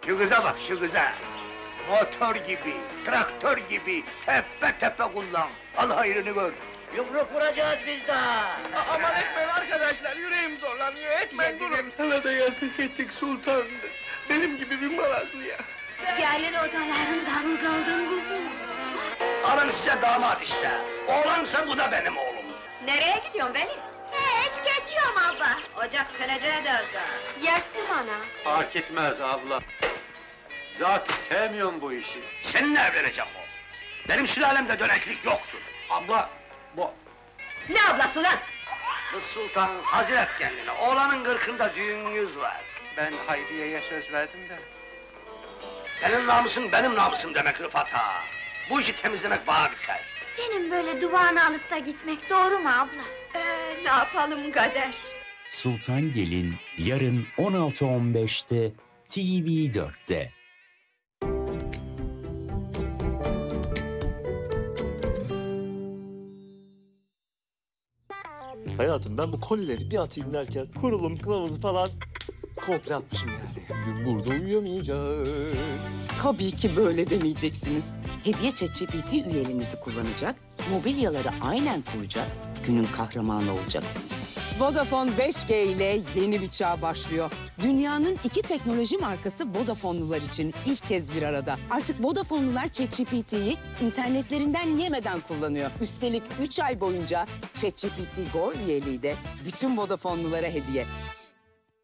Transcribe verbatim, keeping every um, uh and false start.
Şu kıza bak, şu kıza. Motor gibi, traktör gibi tepe tepe kullan. Al hayrını gör. Yumruk vuracağız biz daha. A- aman etmeyin arkadaşlar, yüreğim zorlanıyor, etmeyin durun. Sana da yazık ettik sultan. Benim gibi bir marazlıya. Gelin odalarından kaldın kuzum. Alın size damat işte. Oğlansa bu da benim oğlum. Nereye gidiyorsun beni? Hiç geçiyorum abla. Ocak söneceği de az daha. Yaktım ana. Fark etmez abla. Zaten sevmiyorum bu işi. Seninle evleneceğim o. Benim sülalemde döneklik yoktur. Abla, bu... Ne ablası lan? Kız sultan hazır et kendine. Oğlanın kırkında düğün yüz var. Ben Hayriye'ye söz verdim de. Senin namusun benim namusum demek Rıfat ağa. Bu işi temizlemek bana düşer. Senin böyle duvağını alıp da gitmek doğru mu abla? Ee, ne yapalım kader? Sultan Gelin yarın on altı on beşte T V dörtte. Hayatım ben bu kolileri bir atayım derken kurulum kılavuzu falan komple atmışım yani. Gün burada uyuyamayacağız. Tabii ki böyle demeyeceksiniz. Hediye ChatGPT üyelerinizi kullanacak, mobilyaları aynen kuracak, günün kahramanı olacaksınız. Vodafone beş G ile yeni bir çağ başlıyor. Dünyanın iki teknoloji markası Vodafone'lular için ilk kez bir arada. Artık Vodafone'lular ChatGPT'yi internetlerinden yemeden kullanıyor. Üstelik üç ay boyunca ChatGPT Go üyeliği de bütün Vodafone'lulara hediye.